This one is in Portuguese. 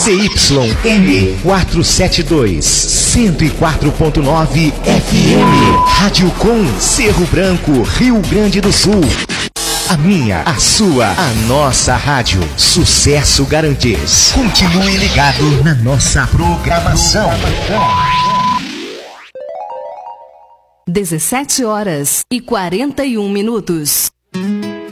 ZYM 472, 104.9 FM. Rádio Com, Cerro Branco, Rio Grande do Sul. A minha, a sua, a nossa rádio. Sucesso garantido. Continue ligado na nossa programação. 17h41.